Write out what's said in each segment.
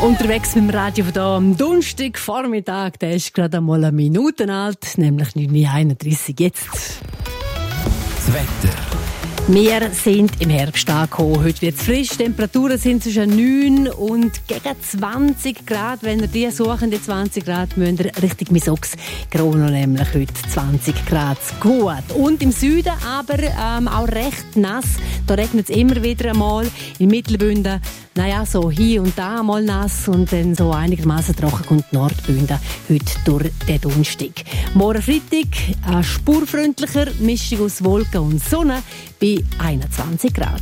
Unterwegs mit dem Radio von da am Donnerstagvormittag, der ist gerade einmal eine Minute alt, nämlich 9.31 Uhr jetzt. Das Wetter. Wir sind im Herbst angekommen. Heute wird es frisch. Die Temperaturen sind zwischen 9 und gegen 20 Grad. Wenn ihr die suchen, die 20 Grad, müsst ihr richtig Misox. Grono nämlich heute 20 Grad. Gut. Und im Süden aber auch recht nass. Da regnet es immer wieder einmal. In Mittelbünden, naja, so hier und da mal nass und dann so einigermaßen trocken kommt Nordbünden heute durch den Donnerstag. Morgen Freitag spurfreundlicher, Mischung aus Wolken und Sonne bei 21 Grad.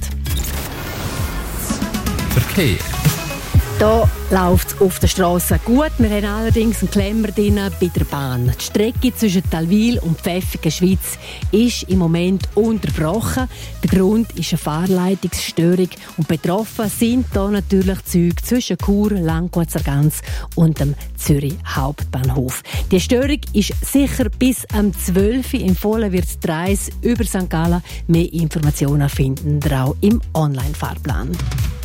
Verkehr. Hier läuft es auf der Straße gut. Wir haben allerdings einen Klemmer drin bei der Bahn. Die Strecke zwischen Talwil und Pfäffiken, Schweiz, ist im Moment unterbrochen. Der Grund ist eine Fahrleitungsstörung. Und betroffen sind hier natürlich Züge zwischen Chur, Langquart-Sargans und dem Zürich Hauptbahnhof. Die Störung ist sicher bis am 12. Im Vollen wird die Reise über St. Gallen. Mehr Informationen finden ihr auch im Online-Fahrplan.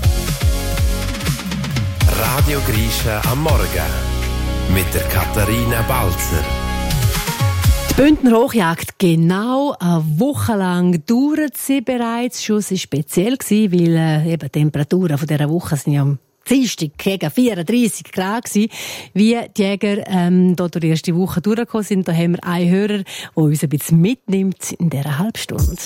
Radio Grischa am Morgen mit der Katharina Balzer. Die Bündner Hochjagd, genau eine Woche lang dauert sie bereits. Schon war speziell, weil eben die Temperaturen von dieser Woche sind ja am Dienstag gegen 34 Grad gewesen. Wie die Jäger hier durch die erste Woche durchgekommen sind, da haben wir einen Hörer, der uns ein bisschen mitnimmt in dieser Halbstunde.